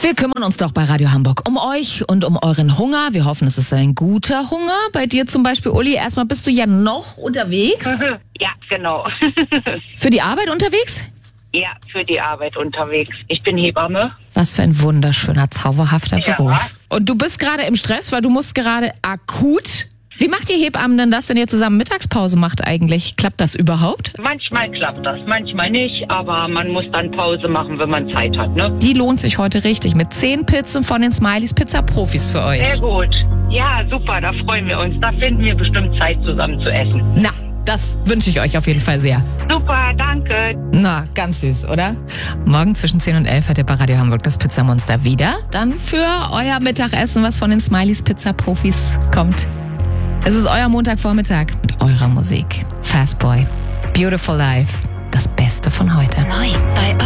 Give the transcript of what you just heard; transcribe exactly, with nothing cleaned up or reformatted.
Wir kümmern uns doch bei Radio Hamburg um euch und um euren Hunger. Wir hoffen, es ist ein guter Hunger. Bei dir zum Beispiel, Uli, erstmal bist du ja noch unterwegs. Ja, genau. Für die Arbeit unterwegs? Ja, für die Arbeit unterwegs. Ich bin Hebamme. Was für ein wunderschöner, zauberhafter Ja. Beruf. Und du bist gerade im Stress, weil du musst gerade akut... Wie macht ihr Hebammen denn das, wenn ihr zusammen Mittagspause macht eigentlich? Klappt das überhaupt? Manchmal klappt das, manchmal nicht, aber man muss dann Pause machen, wenn man Zeit hat, ne? Die lohnt sich heute richtig mit zehn Pizzen von den Smileys Pizza Profis für euch. Sehr gut. Ja, super, da freuen wir uns. Da finden wir bestimmt Zeit, zusammen zu essen. Na, das wünsche ich euch auf jeden Fall sehr. Super, danke. Na, ganz süß, oder? Morgen zwischen zehn und elf hat ihr bei Radio Hamburg das Pizzamonster wieder. Dann für euer Mittagessen, was von den Smileys Pizza Profis kommt. Es ist euer Montagvormittag mit eurer Musik. Fastboy, Beautiful Life, das Beste von heute. Neu bei